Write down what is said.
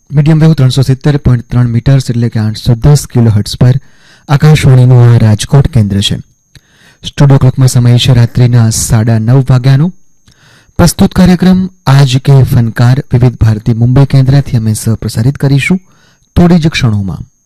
Medium wave 370.3 metres એટલે કે 810 kilohertz પર આકાશવાણીનું આ રાજકોટ કેન્દ્ર છે. સ્ટુડિયો ક્લોકમાં સમય છે રાત્રિના 9:30 વાગ્યાનો. પ્રસ્તુત કાર્યક્રમ આજ કે ફનકાર વિવિધ ભારતી મુંબઈ કેન્દ્રથી અમે પ્રસારિત કરીશું થોડી જ ક્ષણોમાં.